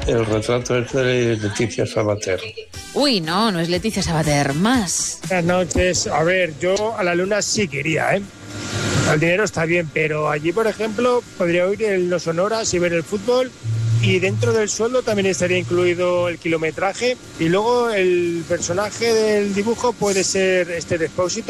El retrato es de Leticia Sabater. Uy, no es Leticia Sabater, más. Buenas noches. A ver, yo a la luna sí quería, ¿eh? El dinero está bien, pero allí, por ejemplo, podría oír los sonoras y ver el fútbol, y dentro del sueldo también estaría incluido el kilometraje, y luego el personaje del dibujo puede ser Esther Expósito.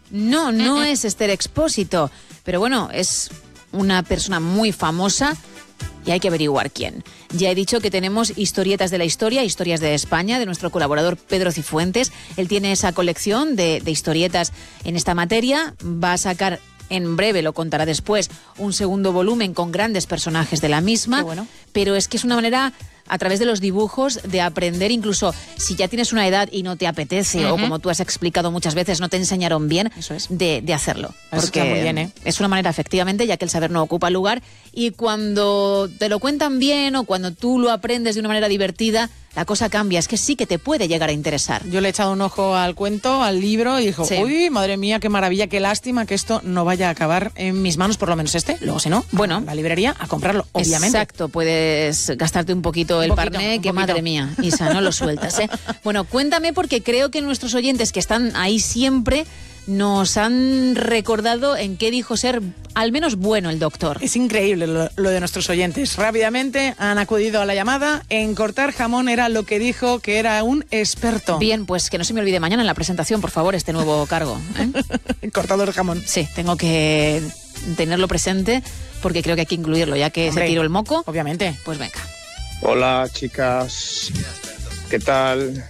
No es Esther Expósito, pero bueno, es una persona muy famosa y hay que averiguar quién. Ya he dicho que tenemos historietas de la historia, historias de España, de nuestro colaborador Pedro Cifuentes. Él tiene esa colección de historietas en esta materia. Va a sacar en breve, lo contará después, un segundo volumen con grandes personajes de la misma. Qué bueno. Pero es que es una manera, a través de los dibujos, de aprender, incluso si ya tienes una edad y no te apetece, o como tú has explicado muchas veces, no te enseñaron bien, Eso es. de hacerlo. Eso Porque está muy bien, ¿eh? es una manera, efectivamente, ya que el saber no ocupa lugar, y cuando te lo cuentan bien o cuando tú lo aprendes de una manera divertida, la cosa cambia. Es que sí que te puede llegar a interesar. Yo le he echado un ojo al cuento, al libro, y dijo, Sí. uy, madre mía, qué maravilla, qué lástima que esto no vaya a acabar en mis manos, por lo menos este. Luego, si no, Bueno. a la librería a comprarlo, obviamente. Exacto, puedes gastarte un poquito el parné, que madre mía, Isa, no lo sueltas, ¿eh? Bueno, cuéntame, porque creo que nuestros oyentes que están ahí siempre nos han recordado en qué dijo ser al menos bueno el doctor. Es increíble lo de nuestros oyentes. Rápidamente han acudido a la llamada. En cortar jamón era lo que dijo que era un experto. Bien, pues que no se me olvide mañana en la presentación, por favor, este nuevo cargo, ¿eh? Cortador de jamón. Sí, tengo que tenerlo presente porque creo que hay que incluirlo, ya que Hombre, se tiró el moco. Obviamente. Pues venga. Hola chicas, ¿qué tal?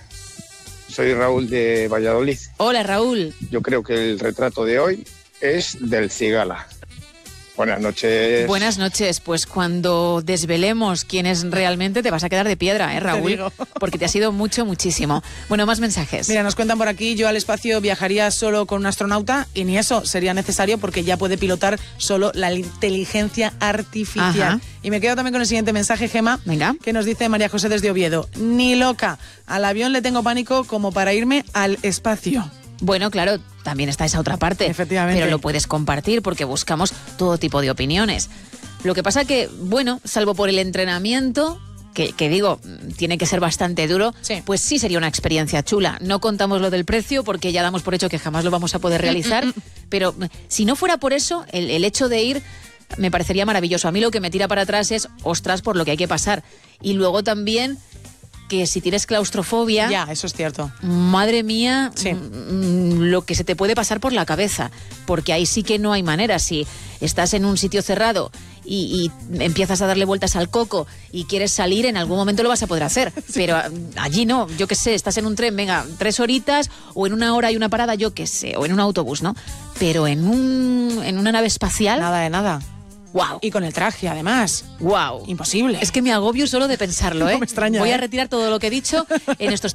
Soy Raúl de Valladolid. Hola, Raúl. Yo creo que el retrato de hoy es del Cigala. Buenas noches. Buenas noches. Pues cuando desvelemos quién es realmente, te vas a quedar de piedra, Raúl? digo. Porque te ha sido muchísimo. Bueno, más mensajes. Mira, nos cuentan por aquí, yo al espacio viajaría solo con un astronauta y ni eso sería necesario porque ya puede pilotar solo la inteligencia artificial. Ajá. Y me quedo también con el siguiente mensaje, Gema, Venga. que nos dice María José desde Oviedo. Ni loca, al avión le tengo pánico como para irme al espacio. Bueno, claro, también está esa otra parte. Efectivamente. Pero lo puedes compartir porque buscamos todo tipo de opiniones. Lo que pasa que, bueno, salvo por el entrenamiento, que digo, tiene que ser bastante duro, Sí. pues sí sería una experiencia chula. No contamos lo del precio porque ya damos por hecho que jamás lo vamos a poder realizar, pero si no fuera por eso, el hecho de ir me parecería maravilloso. A mí lo que me tira para atrás es, ostras, por lo que hay que pasar. Y luego también que si tienes claustrofobia, Ya, eso es cierto. madre mía, Sí. lo que se te puede pasar por la cabeza, porque ahí sí que no hay manera. Si estás en un sitio cerrado y empiezas a darle vueltas al coco y quieres salir, en algún momento lo vas a poder hacer, pero allí no. Yo qué sé, estás en un tren, venga, 3 horitas, o en 1 hora y una parada, yo qué sé, o en un autobús, ¿no? Pero en una nave espacial, Nada de nada. wow, Y con el traje, además. wow. Imposible. Es que me agobio solo de pensarlo, ¿eh? No me extraña, Voy a ¿eh? retirar todo lo que he dicho en estos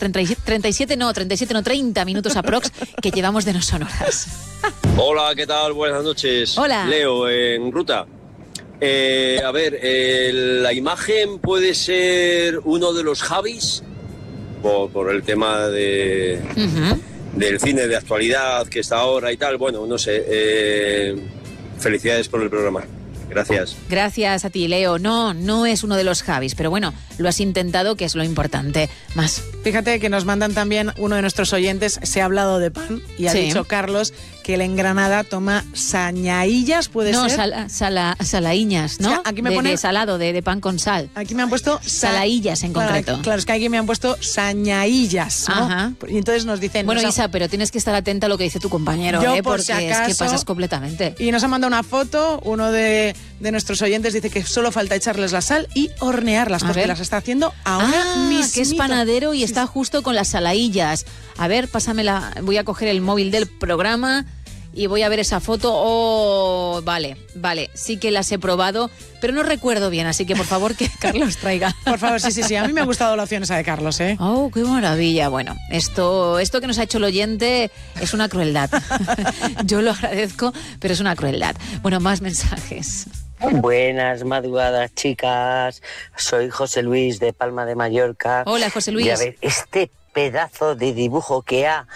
30 minutos aprox que llevamos de no sonoras. Hola, ¿qué tal? Buenas noches. Hola. Leo, en ruta. A ver, la imagen puede ser uno de los Javis, por el tema del cine de actualidad que está ahora y tal. Bueno, no sé. Felicidades por el programa. Gracias. Gracias a ti, Leo. No es uno de los Javis, pero bueno, lo has intentado, que es lo importante. Más. Fíjate que nos mandan también, uno de nuestros oyentes se ha hablado de pan y ha Sí. dicho Carlos que él en Granada toma sañaillas, puede No, ser. salaiñas, ¿no? Es que aquí me de, pone- de salado, de pan con sal. Aquí me han puesto Salaillas en concreto. Claro, es que aquí me han puesto sañaillas, ¿no? Ajá. Y entonces nos dicen... Bueno, nos ha- Isa, pero tienes que estar atenta a lo que dice tu compañero, Yo, por porque si es que acaso- pasas completamente. Y nos ha mandado una foto, uno de nuestros oyentes dice que solo falta echarles la sal y hornearlas, A porque ver. las está haciendo ahora mismito. Que es panadero y Sí, está justo con las salaillas. A ver, pásamela. Voy a coger el móvil del programa y voy a ver esa foto. Oh, vale. Sí que las he probado, pero no recuerdo bien, así que por favor que Carlos traiga. Por favor, sí. A mí me ha gustado la opción esa de Carlos, ¿eh? Oh, qué maravilla. Bueno, esto que nos ha hecho el oyente es una crueldad. Yo lo agradezco, pero es una crueldad. Bueno, más mensajes. Buenas madrugadas, chicas. Soy José Luis de Palma de Mallorca. Hola, José Luis. Y a ver, este pedazo de dibujo que ha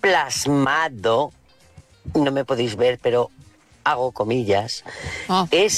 plasmado, no me podéis ver, pero hago comillas, Oh. es